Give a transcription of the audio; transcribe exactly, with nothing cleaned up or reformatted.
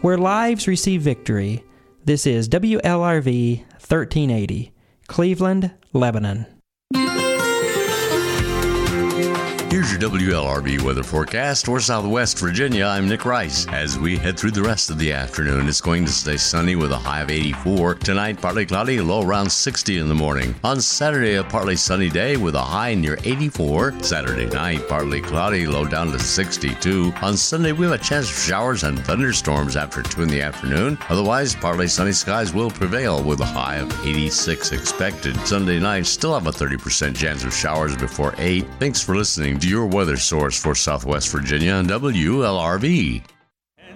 where lives receive victory. This is W L R V thirteen eighty, Cleveland, Lebanon. Here's your W L R V weather forecast for Southwest Virginia. I'm Nick Rice. As we head through the rest of the afternoon, it's going to stay sunny with a high of eighty-four. Tonight, partly cloudy, low around sixty in the morning. On Saturday, a partly sunny day with a high near eighty-four. Saturday night, partly cloudy, low down to sixty-two. On Sunday, we have a chance of showers and thunderstorms after two in the afternoon. Otherwise, partly sunny skies will prevail with a high of eighty-six expected. Sunday night, still have a thirty percent chance of showers before eight. Thanks for listening to your weather source for Southwest Virginia on W L R V.